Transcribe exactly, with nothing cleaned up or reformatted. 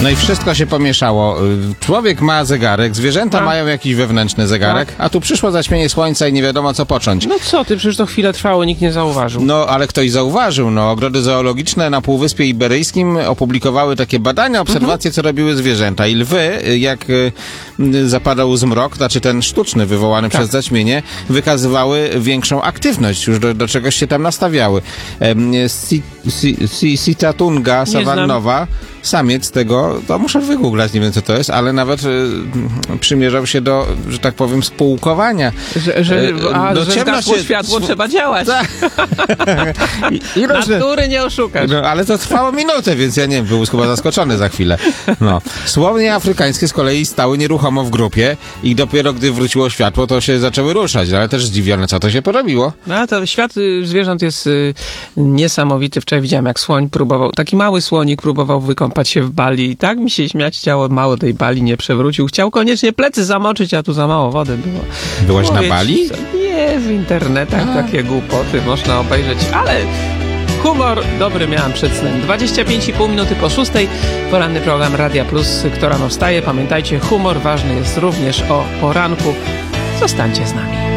No i wszystko się pomieszało. Człowiek ma zegarek, zwierzęta A? mają jakiś wewnętrzny zegarek, Tak. a tu przyszło zaćmienie słońca i nie wiadomo co począć. No co ty, przecież to chwilę trwało, nikt nie zauważył. No, ale ktoś zauważył, no, ogrody zoologiczne na Półwyspie Iberyjskim opublikowały takie badania, obserwacje, Mhm. co robiły zwierzęta. I lwy, jak y, y, zapadał zmrok, znaczy ten sztuczny wywołany Tak. przez zaćmienie, wykazywały większą aktywność, już do, do czegoś się tam nastawiały. Em, si, si, si, Sitatunga savannowa, samiec tego, to muszę wygooglać, nie wiem co to jest, ale nawet y, przymierzał się do, że tak powiem, spółkowania. Że, że, E, a, no że ciemność zgasło się- światło, sw- trzeba działać. I, i różne- Natury nie oszukasz. No, ale to trwało minutę, więc ja nie wiem, był chyba zaskoczony za chwilę. No. Słownie afrykańskie z kolei stały nieruchomo w grupie i dopiero gdy wróciło światło, to się zaczęły ruszać, ale też zdziwione, co to się porobiło. No a to świat y, zwierząt jest y, niesamowity. Wczoraj widziałem, jak słoń próbował, taki mały słonik próbował wykąpać się w bali i tak mi się śmiać chciało, mało tej bali nie przewrócił. Chciał koniecznie plecy zamoczyć, a tu za mało wody było. Byłaś na Powiedz, Bali? co- Nie, w internetach takie głupoty można obejrzeć, ale humor dobry miałem przed snem. dwadzieścia pięć i pół minuty po szóstej, poranny program Radia Plus, kto rano wstaje. Pamiętajcie, humor ważny jest również o poranku. Zostańcie z nami.